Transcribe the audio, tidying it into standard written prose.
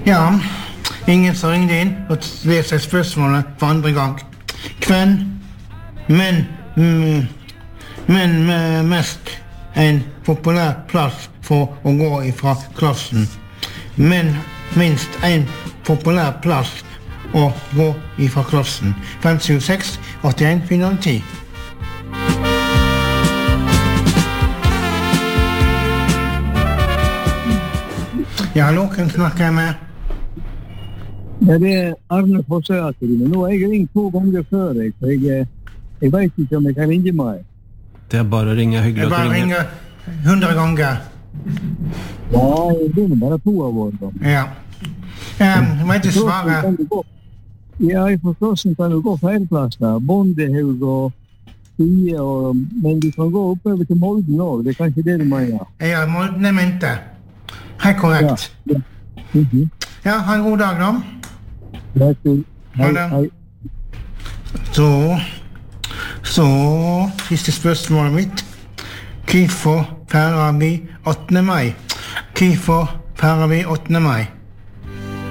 Ja, ingen som ringde inn og leser spørsmålet for andre gang. Men mest en populær plass for å gå ifra klassen. Men minst en populær plass å gå ifra klassen. 576 81 410. Ja, hallo, hvem snakker jeg med? Ja, det Arne Fossøyater. Nå har jeg ringt 2 ganger før, så jeg vet ikke om jeg kan ringe meg. Det bare å ringe, hyggelig at du ringer. Bare ringer 100 ganger. Ja, jeg begynner bare 2 av år da. Ja. Jeg vet ikke svare. Ja, I Forklassen kan du gå feilplasser. Bondehaug og Stie, men du kan gå oppover til Molden også. Det er kanskje det du mener. Ja, Molden er mente. Helt korrekt. Ja. Ja, ha en god dag da. Ha det. Så, siste spørsmålet mitt. Hvorfor feirer vi 8. mai? Hvorfor feirer vi 8. mai?